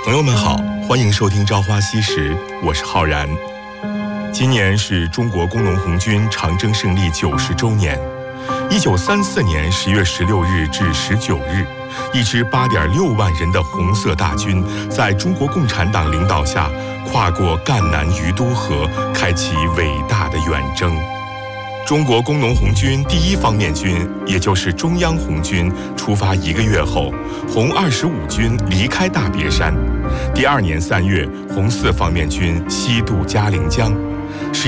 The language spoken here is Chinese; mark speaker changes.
Speaker 1: 朋友们好，欢迎收听《朝花夕拾》，我是浩然。今年是中国工农红军长征胜利90周年。1934年10月16日至19日，一支8.6万人的红色大军，在中国共产党领导下，跨过赣南于都河，开启伟大的远征。中国工农红军第一方面军，也就是中央红军出发1个月后，红25军离开大别山。第2年3月，红4方面军西渡嘉陵江。